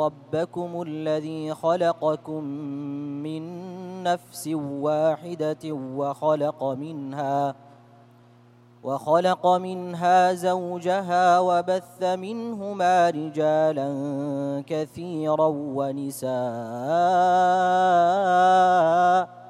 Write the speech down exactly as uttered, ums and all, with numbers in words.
ربكم الذي خلقكم من نفس واحدة وخلق منها وخلق منها زوجها وبث منهما رجالا كثيرا ونساء